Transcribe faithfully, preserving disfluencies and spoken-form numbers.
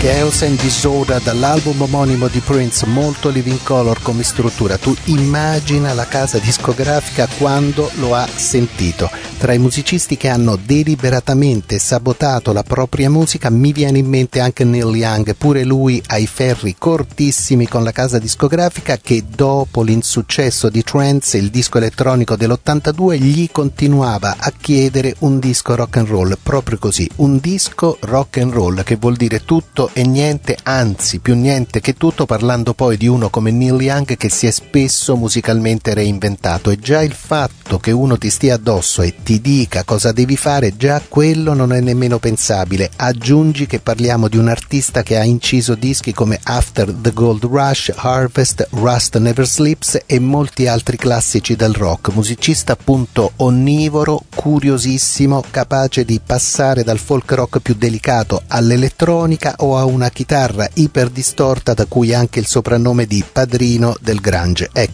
Chaos and Disorder dall'album omonimo di Prince, molto Living Color come struttura. Tu immagina la casa discografica quando lo ha sentito. Tra i musicisti che hanno deliberatamente sabotato la propria musica mi viene in mente anche Neil Young, pure lui ai ferri cortissimi con la casa discografica, che dopo l'insuccesso di Trance, il disco elettronico dell'ottantadue, gli continuava a chiedere un disco rock and roll, proprio così, un disco rock and roll, che vuol dire tutto e niente, anzi più niente che tutto, parlando poi di uno come Neil Young che si è spesso musicalmente reinventato. E già il fatto che uno ti stia addosso e ti dica cosa devi fare, già quello non è nemmeno pensabile. Aggiungi che parliamo di un artista che ha inciso dischi come After the Gold Rush, Harvest, Rust Never Sleeps e molti altri classici del rock. Musicista appunto onnivoro, curiosissimo, capace di passare dal folk rock più delicato all'elettronica o a una chitarra iperdistorta, da cui anche il soprannome di padrino del grunge. Ecco,